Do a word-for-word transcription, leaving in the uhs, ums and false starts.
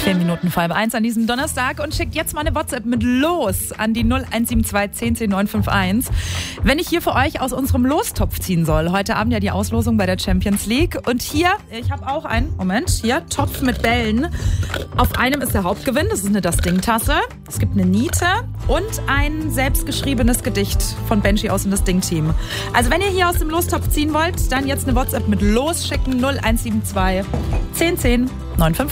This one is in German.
Vier Minuten vor halb eins an diesem Donnerstag und schickt jetzt mal eine WhatsApp mit los an die null eins sieben zwei zehn zehn neun fünf eins. Wenn ich hier für euch aus unserem Lostopf ziehen soll. Heute Abend ja die Auslosung bei der Champions League. Und hier, ich habe auch einen, Moment, hier, Topf mit Bällen. Auf einem ist der Hauptgewinn, das ist eine Das Ding-Tasse. Es gibt eine Niete und ein selbstgeschriebenes Gedicht von Benji aus dem Das Ding-Team. Also wenn ihr hier aus dem Lostopf ziehen wollt, dann jetzt eine WhatsApp mit los schicken null eins sieben zwei zehn zehn neun fünf eins.